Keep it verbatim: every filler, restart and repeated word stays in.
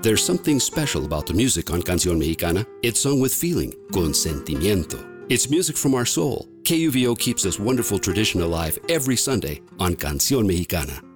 There's something special about the music on Canción Mexicana. It's sung with feeling, con sentimiento. It's music from our soul. K U V O keeps this wonderful tradition alive every Sunday on Canción Mexicana.